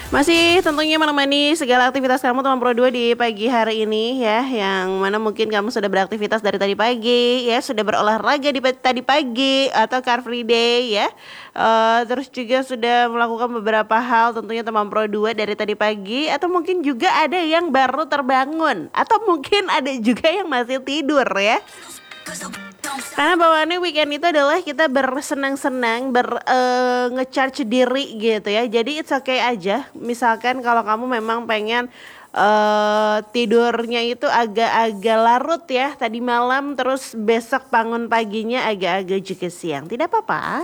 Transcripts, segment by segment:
Masih tentunya menemani segala aktivitas kamu teman Pro 2 di pagi hari ini ya. Yang mana mungkin kamu sudah beraktivitas dari tadi pagi ya, sudah berolahraga tadi pagi atau Car Free Day ya. Terus juga sudah melakukan beberapa hal tentunya teman Pro 2 dari tadi pagi. Atau mungkin juga ada yang baru terbangun. Atau mungkin ada juga yang masih tidur ya. Karena bawaannya weekend itu adalah kita bersenang-senang, nge-charge diri gitu ya. Jadi it's okay aja. Misalkan kalau kamu memang pengen tidurnya itu agak-agak larut ya tadi malam, terus besok bangun paginya agak-agak juga siang, tidak apa-apa.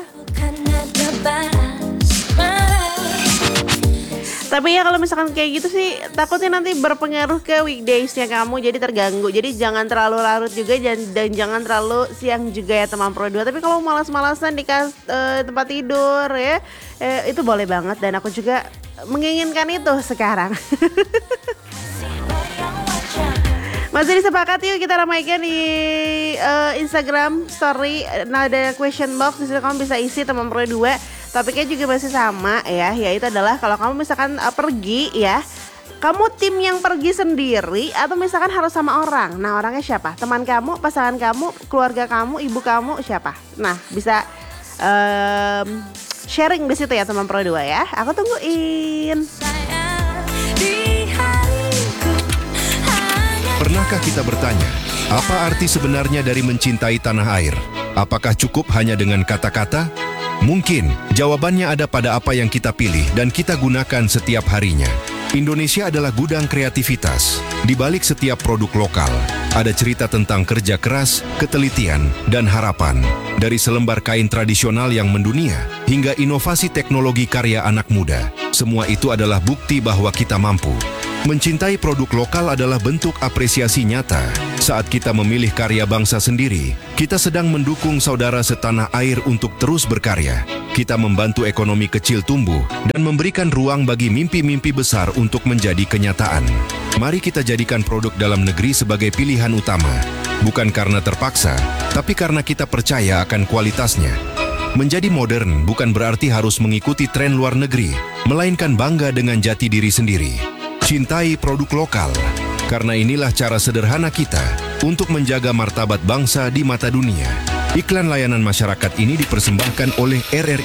Tapi ya kalau misalkan kayak gitu sih takutnya nanti berpengaruh ke weekdaysnya kamu, jadi terganggu. Jadi jangan terlalu larut juga dan jangan terlalu siang juga ya teman Pro 2. Tapi kalau malas-malasan di tempat tidur ya itu boleh banget, dan aku juga menginginkan itu sekarang. Masih disepakati, yuk kita ramaikan di Instagram story. Nah, ada question box di situ, kamu bisa isi teman Pro 2. Topiknya juga masih sama ya, yaitu adalah kalau kamu misalkan pergi ya, kamu tim yang pergi sendiri atau misalkan harus sama orang. Nah, orangnya siapa? Teman kamu, pasangan kamu, keluarga kamu, ibu kamu, siapa? Nah, bisa sharing di situ ya teman Pro 2 ya. Aku tungguin. Pernahkah kita bertanya, apa arti sebenarnya dari mencintai tanah air? Apakah cukup hanya dengan kata-kata? Mungkin jawabannya ada pada apa yang kita pilih dan kita gunakan setiap harinya. Indonesia adalah gudang kreativitas. Di balik setiap produk lokal, ada cerita tentang kerja keras, ketelitian, dan harapan. Dari selembar kain tradisional yang mendunia, hingga inovasi teknologi karya anak muda. Semua itu adalah bukti bahwa kita mampu. Mencintai produk lokal adalah bentuk apresiasi nyata. Saat kita memilih karya bangsa sendiri, kita sedang mendukung saudara setanah air untuk terus berkarya. Kita membantu ekonomi kecil tumbuh dan memberikan ruang bagi mimpi-mimpi besar untuk menjadi kenyataan. Mari kita jadikan produk dalam negeri sebagai pilihan utama. Bukan karena terpaksa, tapi karena kita percaya akan kualitasnya. Menjadi modern bukan berarti harus mengikuti tren luar negeri, melainkan bangga dengan jati diri sendiri. Cintai produk lokal, karena inilah cara sederhana kita untuk menjaga martabat bangsa di mata dunia. Iklan layanan masyarakat ini dipersembahkan oleh RRI